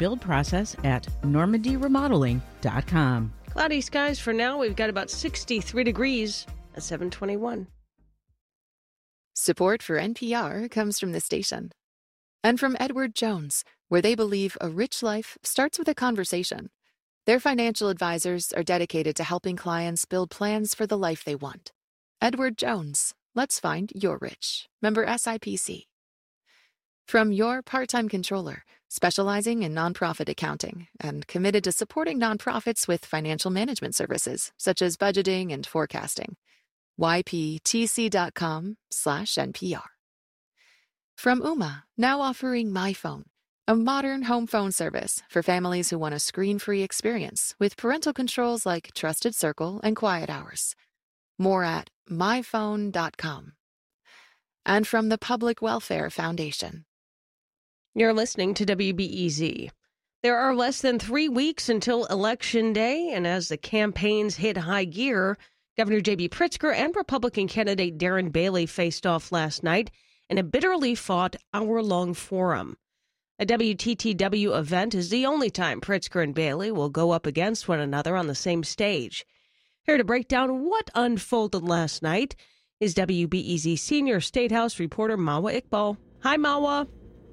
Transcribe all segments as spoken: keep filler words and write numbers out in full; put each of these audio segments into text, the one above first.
build process at normandy remodeling dot com. Cloudy skies for now. We've got about sixty-three degrees at seven twenty-one. Support for N P R comes from the station. And from Edward Jones, where they believe a rich life starts with a conversation. Their financial advisors are dedicated to helping clients build plans for the life they want. Edward Jones, let's find your rich. Member S I P C. From Your Part-Time Controller, specializing in nonprofit accounting and committed to supporting nonprofits with financial management services, such as budgeting and forecasting. Y P T C dot com slash N P R. From Ooma, now offering My Phone, a modern home phone service for families who want a screen-free experience with parental controls like Trusted Circle and Quiet Hours. More at my phone dot com. And from the Public Welfare Foundation. You're listening to W B E Z. There are less than three weeks until Election Day, and as the campaigns hit high gear, Governor J B Pritzker and Republican candidate Darren Bailey faced off last night in a bitterly fought hour-long forum. A W T T W event is the only time Pritzker and Bailey will go up against one another on the same stage. Here to break down what unfolded last night is W B E Z senior State House reporter Mawa Iqbal. Hi, Mawa.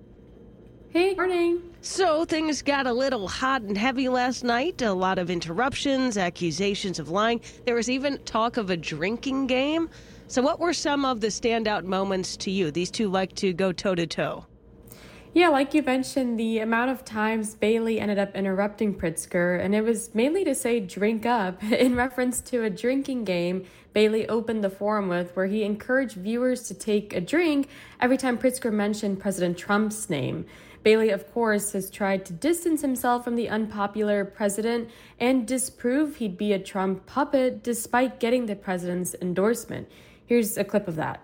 Hey, morning. So things got a little hot and heavy last night. A lot of interruptions, accusations of lying. There was even talk of a drinking game. So what were some of the standout moments to you? These two like to go toe-to-toe. Yeah, like you mentioned, the amount of times Bailey ended up interrupting Pritzker, and it was mainly to say drink up in reference to a drinking game Bailey opened the forum with, where he encouraged viewers to take a drink every time Pritzker mentioned President Trump's name. Bailey, of course, has tried to distance himself from the unpopular president and disprove he'd be a Trump puppet despite getting the president's endorsement. Here's a clip of that.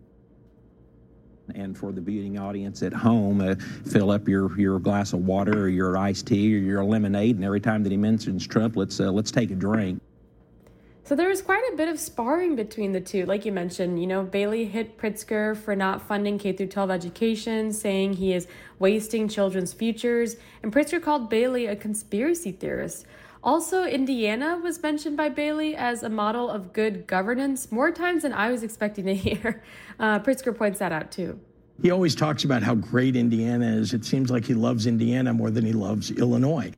And for the viewing audience at home, uh, fill up your, your glass of water or your iced tea or your lemonade, and every time that he mentions Trump, let's uh, let's take a drink. So there was quite a bit of sparring between the two. Like you mentioned, you know, Bailey hit Pritzker for not funding K through twelve education, saying he is wasting children's futures, and Pritzker called Bailey a conspiracy theorist. Also, Indiana was mentioned by Bailey as a model of good governance more times than I was expecting to hear. Uh, Pritzker points that out, too. He always talks about how great Indiana is. It seems like he loves Indiana more than he loves Illinois.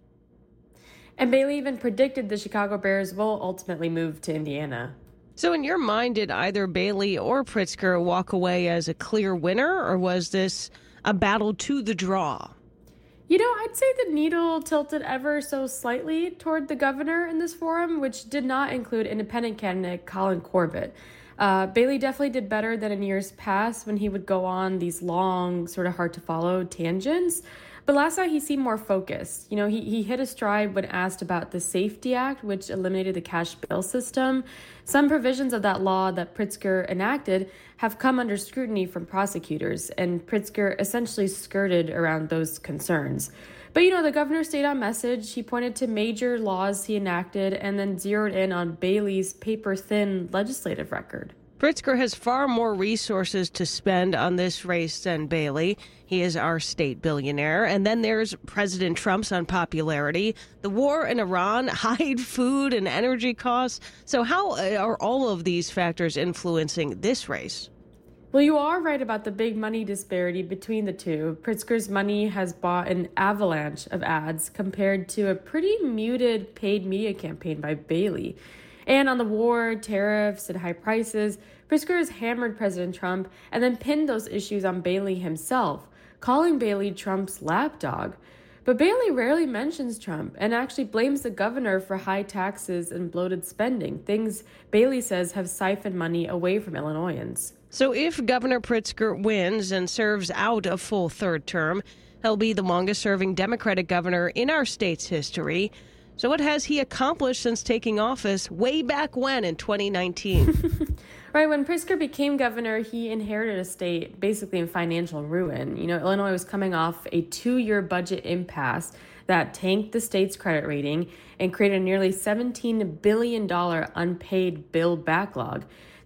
And Bailey even predicted the Chicago Bears will ultimately move to Indiana. So in your mind, did either Bailey or Pritzker walk away as a clear winner, or was this a battle to the draw? You know, I'd say the needle tilted ever so slightly toward the governor in this forum, which did not include independent candidate Colin Corbett. Uh, Bailey definitely did better than in years past when he would go on these long, sort of hard to follow tangents. But last night he seemed more focused. You know, he, he hit a stride when asked about the SAFETY Act, which eliminated the cash bail system. Some provisions of that law that Pritzker enacted have come under scrutiny from prosecutors, and Pritzker essentially skirted around those concerns. But, you know, the governor stayed on message. He pointed to major laws he enacted and then zeroed in on Bailey's paper-thin legislative record. Pritzker has far more resources to spend on this race than Bailey. He is our state billionaire. And then there's President Trump's unpopularity, the war in Iran, high food and energy costs. So how are all of these factors influencing this race? Well, you are right about the big money disparity between the two. Pritzker's money has bought an avalanche of ads compared to a pretty muted paid media campaign by Bailey. And on the war, tariffs, and high prices, Pritzker has hammered President Trump and then pinned those issues on Bailey himself, calling Bailey Trump's lapdog. But Bailey rarely mentions Trump and actually blames the governor for high taxes and bloated spending, things Bailey says have siphoned money away from Illinoisans. So if Governor Pritzker wins and serves out a full third term, he'll be the longest-serving Democratic governor in our state's history. So what has he accomplished since taking office way back when in twenty nineteen? Right, when Pritzker became governor, he inherited a state basically in financial ruin. You know, Illinois was coming off a two-year budget impasse that tanked the state's credit rating and created a nearly seventeen billion dollars unpaid bill backlog.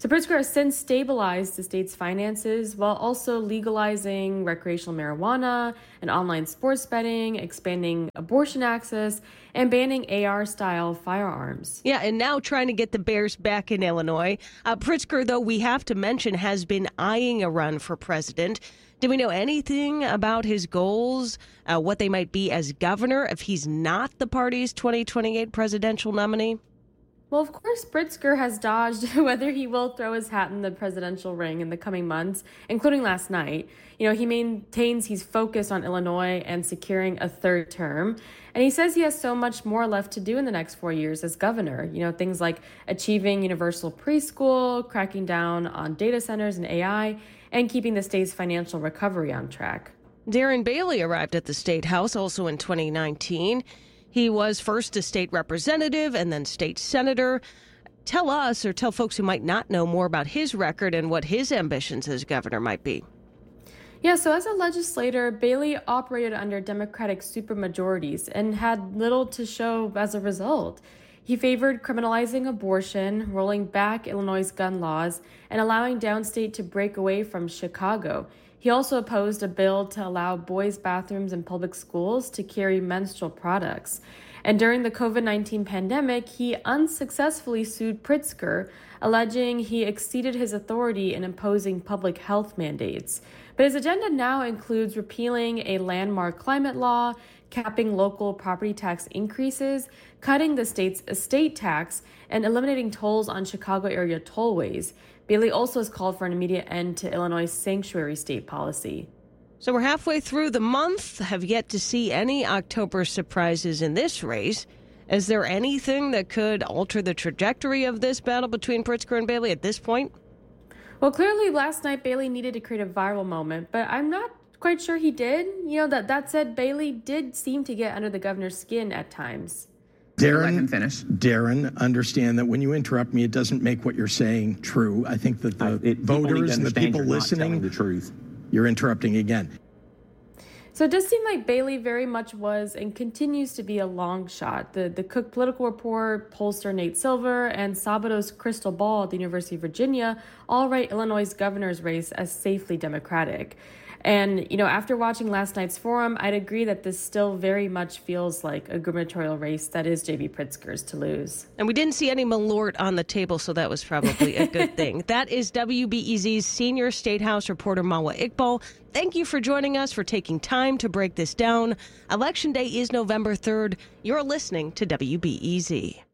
So Pritzker has since stabilized the state's finances while also legalizing recreational marijuana and online sports betting, expanding abortion access, and banning A R-style firearms. Yeah, and now trying to get the Bears back in Illinois. Uh, Pritzker, though, we have to mention, has been eyeing a run for president. Do we know anything about his goals, uh, what they might be as governor if he's not the party's twenty twenty-eight presidential nominee? Well, of course, Pritzker has dodged whether he will throw his hat in the presidential ring in the coming months, including last night. You know, he maintains he's focused on Illinois and securing a third term. And he says he has so much more left to do in the next four years as governor. You know, things like achieving universal preschool, cracking down on data centers and A I, and keeping the state's financial recovery on track. Darren Bailey arrived at the State House also in twenty nineteen. He was first a state representative and then state senator. Tell us, or tell folks who might not know, more about his record and what his ambitions as governor might be. Yeah, so as a legislator, Bailey operated under Democratic supermajorities and had little to show as a result. He favored criminalizing abortion, rolling back Illinois' gun laws, and allowing downstate to break away from Chicago. He also opposed a bill to allow boys' bathrooms in public schools to carry menstrual products. And during the COVID nineteen pandemic, he unsuccessfully sued Pritzker, alleging he exceeded his authority in imposing public health mandates. But his agenda now includes repealing a landmark climate law, capping local property tax increases, cutting the state's estate tax, and eliminating tolls on Chicago area tollways. Bailey also has called for an immediate end to Illinois' sanctuary state policy. So we're halfway through the month, have yet to see any October surprises in this race. Is there anything that could alter the trajectory of this battle between Pritzker and Bailey at this point? Well, clearly last night Bailey needed to create a viral moment, but I'm not quite sure he did. You know, that, that said, Bailey did seem to get under the governor's skin at times. Darren, let him finish. Darren, understand that when you interrupt me, it doesn't make what you're saying true. I think that the I, it, voters and the people you're not listening, telling the truth. You're interrupting again. So it does seem like Bailey very much was and continues to be a long shot. The the Cook Political Report, pollster Nate Silver, and Sabato's Crystal Ball at the University of Virginia all rate Illinois' governor's race as safely Democratic. And, you know, after watching last night's forum, I'd agree that this still very much feels like a gubernatorial race that is J B. Pritzker's to lose. And we didn't see any Malort on the table, so that was probably a good thing. That is W B E Z's senior State House reporter, Mawa Iqbal. Thank you for joining us, for taking time to break this down. Election Day is November third. You're listening to W B E Z.